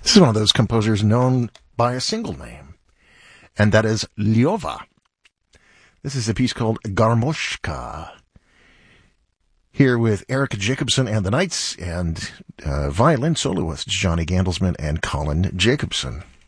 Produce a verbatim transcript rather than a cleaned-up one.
This is one of those composers known by a single name, and that is Lyova. This is a piece called Garmoshka. Here with Eric Jacobson and the Knights, and uh, violin soloists Johnny Gandelsman and Colin Jacobson.